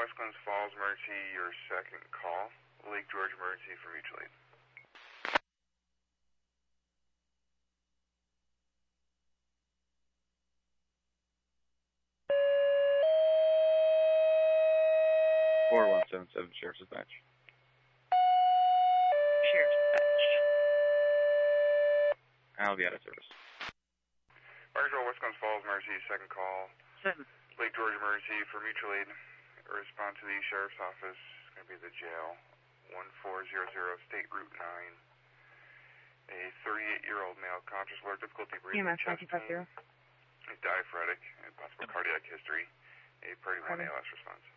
West Glens Falls Emergency, your second call. Lake George Emergency for mutual aid. Sheriff's Dispatch. Sheriff's Dispatch. I'll be out of service. Margaret, West Glens Falls Emergency, second call. 7. Lake George Emergency for mutual aid. Respond to the Sheriff's Office. It's going to be the jail. 1400 State Route 9. A 38-year-old male, conscious, lower difficulty breathing, EMS chest pain, diaphoretic, and possible cardiac history. A Party 1 ALS response.